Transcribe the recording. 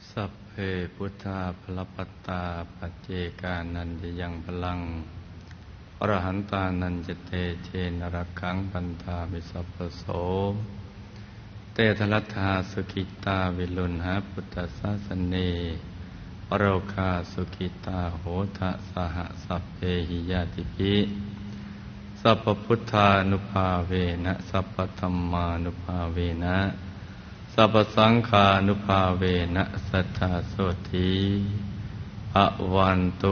สัพเพพุทธาภลปัตตาปัจเจกานันจะยังพลังอรหันตานันจะเตเชนรักขังปันธามิสัพพโสเตทลัทธาสุขิตาวิลุณหาพุทธศาสเนปโรคาสุขิตาโหทะสหสัพเพหิยาติภิสัพพพุทธานุภาเวนะสัพพธัมมานุภาเวนะสัพพสังฆานุภาเวนะสัทธาโสธีภวันตุ